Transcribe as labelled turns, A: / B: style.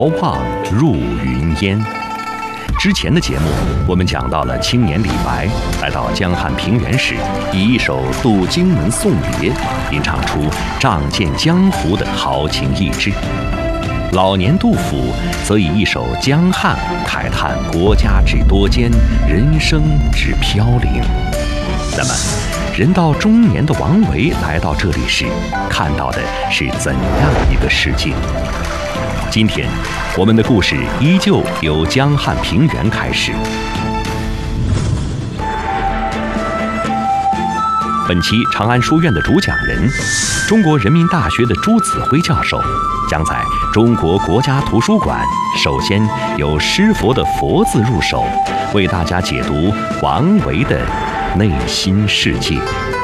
A: 望入云烟。之前的节目，我们讲到了青年李白来到江汉平原时，以一首《渡荆门送别》，吟唱出仗剑江湖的豪情逸致。老年杜甫则以一首《江汉》慨叹国家之多艰，人生之飘零。那么，人到中年的王维来到这里时，看到的是怎样一个世界？今天，我们的故事依旧由江汉平原开始。本期长安书院的主讲人，中国人民大学的朱子辉教授，将在中国国家图书馆首先由诗佛的“佛”字入手，为大家解读王维的内心世界。